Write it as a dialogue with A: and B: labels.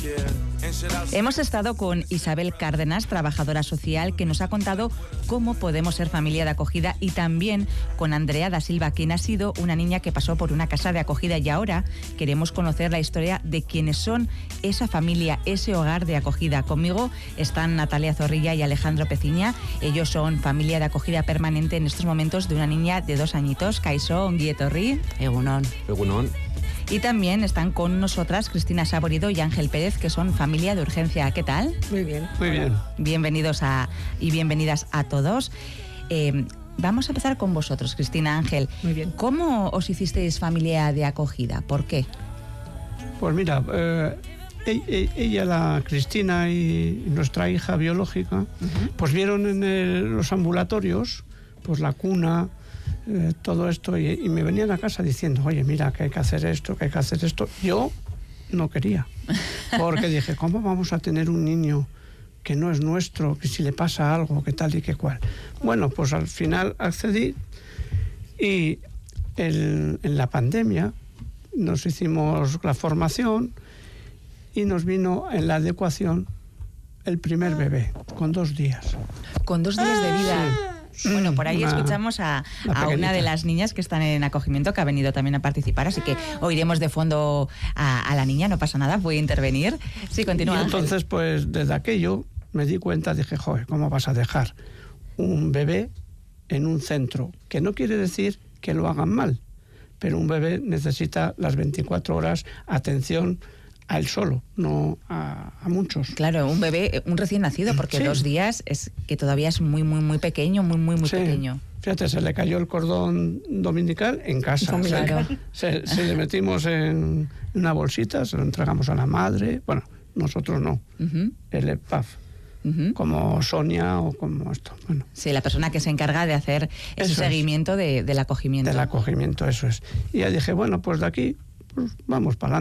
A: Hemos estado con Isabel Cárdenas, trabajadora social, que nos ha contado cómo podemos ser familia de acogida, y también con Andrea da Silva, quien ha sido una niña que pasó por una casa de acogida, y ahora queremos conocer la historia de quienes son esa familia, ese hogar de acogida. Conmigo están Natalia Zorrilla y Alejandro Peciña. Ellos son familia de acogida permanente en estos momentos de una niña de 2 añitos. Kaixo, ongi etorri.
B: Egunon.
C: Egunon.
A: Y también están con nosotras Cristina Saborido y Ángel Pérez, que son familia de urgencia. ¿Qué tal?
B: Muy bien.
C: Muy bien.
A: Bienvenidos y bienvenidas a todos. Vamos a empezar con vosotros, Cristina, Ángel.
B: Muy bien.
A: ¿Cómo os hicisteis familia de acogida? ¿Por qué?
C: Pues mira, ella, la Cristina y nuestra hija biológica, pues vieron en los ambulatorios pues la cuna, todo esto, y me venían a casa diciendo, oye, mira, que hay que hacer esto, que hay que hacer esto. Yo no quería, porque dije, ¿cómo vamos a tener un niño que no es nuestro, que si le pasa algo, que tal y que cual? Bueno, pues al final accedí, y en la pandemia nos hicimos la formación y nos vino en la adecuación el primer bebé, con 2 días.
A: Con 2 días de vida.
C: Sí.
A: Bueno, por ahí escuchamos a una de las niñas que están en acogimiento, que ha venido también a participar, así que oiremos de fondo a la niña, no pasa nada, voy a intervenir. Sí, continúa.
C: Y entonces, pues desde aquello me di cuenta, dije, joder, ¿cómo vas a dejar un bebé en un centro? Que no quiere decir que lo hagan mal, pero un bebé necesita las 24 horas atención a él solo, no a muchos.
A: Claro, un bebé, un recién nacido, porque
C: sí.
A: 2 días es que todavía es muy, muy, muy pequeño, muy
C: Sí.
A: pequeño.
C: Fíjate, se le cayó el cordón dominical en casa.
A: Claro.
C: Se le metimos en una bolsita, se lo entregamos a la madre. Bueno, nosotros no, el EPAF, como Sonia o como esto. Bueno.
A: Sí, la persona que se encarga de hacer ese seguimiento del acogimiento.
C: Del acogimiento, eso es. Y ya dije, bueno, pues de aquí pues vamos para adelante.